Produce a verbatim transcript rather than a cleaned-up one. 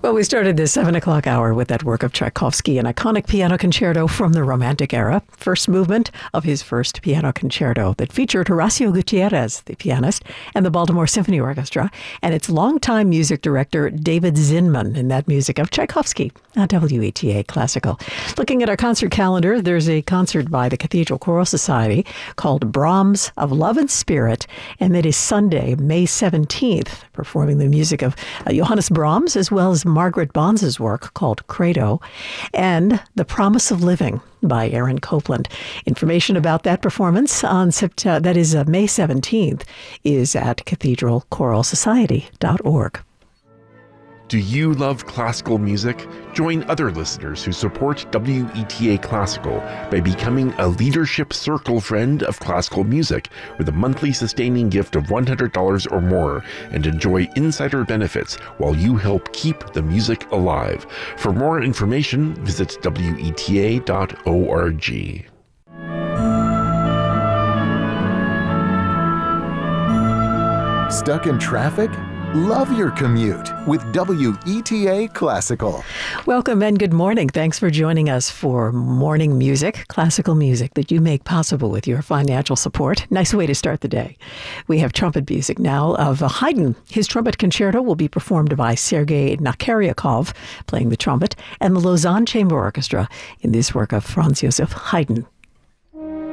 Well, we started this seven o'clock hour with that work of Tchaikovsky, an iconic piano concerto from the Romantic era, first movement of his first piano concerto that featured Horacio Gutierrez, the pianist, and the Baltimore Symphony Orchestra, and its longtime music director, David Zinman, in that music of Tchaikovsky on W E T A Classical. Looking at our concert calendar, there's a concert by the Cathedral Choral Society called Brahms of Love and Spirit, and that is Sunday, May seventeenth, performing the music of uh, Johannes Brahms, as well as Margaret Bonds' work called Credo, and The Promise of Living by Aaron Copland. Information about that performance on September, that is uh, May seventeenth, is at cathedral choral society dot org. Do you love classical music? Join other listeners who support W E T A Classical by becoming a Leadership Circle Friend of Classical Music with a monthly sustaining gift of one hundred dollars or more, and enjoy insider benefits while you help keep the music alive. For more information, visit W E T A dot org. Stuck in traffic? Love your commute with W E T A Classical. Welcome and good morning. Thanks for joining us for morning music, classical music that you make possible with your financial support. Nice way to start the day. We have trumpet music now of Haydn. His trumpet concerto will be performed by Sergei Nakaryakov, playing the trumpet, and the Lausanne Chamber Orchestra in this work of Franz Joseph Haydn.